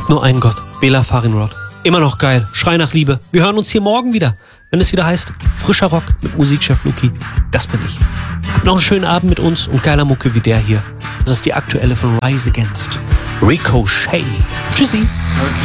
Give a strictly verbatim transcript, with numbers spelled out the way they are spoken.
Gibt nur einen Gott. Bela Farianrod. Immer noch geil. Schrei nach Liebe. Wir hören uns hier morgen wieder, wenn es wieder heißt Frischer Rock mit Musikchef Luki. Das bin ich. Habt noch einen schönen Abend mit uns und geiler Mucke wie der hier. Das ist die aktuelle von Rise Against. Ricochet. Tschüssi.